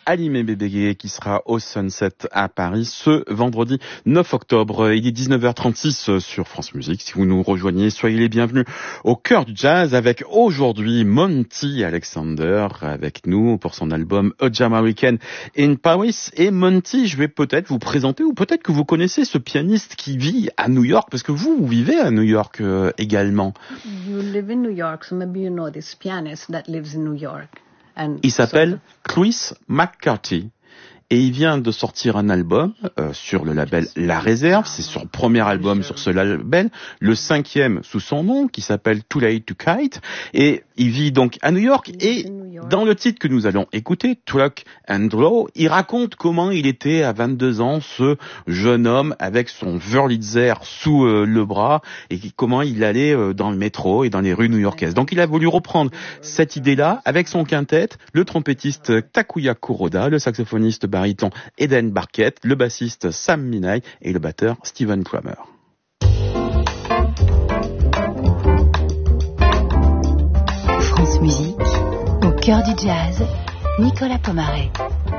Halimé Bébé qui sera au Sunset à Paris ce vendredi 9 octobre. Il est 19h36 sur France Musique. Si vous nous rejoignez, soyez les bienvenus au cœur du jazz avec aujourd'hui Monty Alexander avec nous pour son album A Jam Weekend in Paris. Et Monty, je vais peut-être vous présenter ou peut-être que vous connaissez ce pianiste qui vit à New York parce que vous vivez à New York également. You live in New York, so maybe you know this pianist that lives in New York. Il s'appelle Chris McCarthy et il vient de sortir un album sur le label La Réserve. C'est son premier album sur ce label, le 5e sous son nom qui s'appelle Too Late to Kite. Et il vit donc à New York et dans le titre que nous allons écouter, Truck and Draw, il raconte comment il était à 22 ans, ce jeune homme avec son Wurlitzer sous le bras et comment il allait dans le métro et dans les rues new-yorkaises. Donc il a voulu reprendre cette idée-là avec son quintet, le trompettiste Takuya Kuroda, le saxophoniste baryton Eden Barkett, le bassiste Sam Minai et le batteur Steven Kramer. France Musique, au cœur du jazz, Nicolas Pomaret.